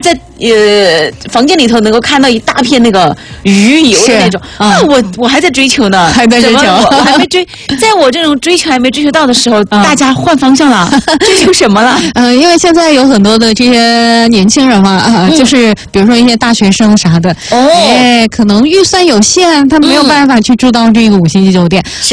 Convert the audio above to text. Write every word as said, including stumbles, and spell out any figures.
在呃房间里头能够看到一大片那个鱼油的那种，啊，我我还在追求呢， 还在追求， 我, 我还没追，在我这种追求还没追求到的时候，大家换方向了，追求什么了？ 嗯，因为现在有很多的这些年轻人嘛，啊，嗯、就是比如说一些大学生啥的，哦，哎，可能预算有限，他没有办法去住到这个五星级酒店。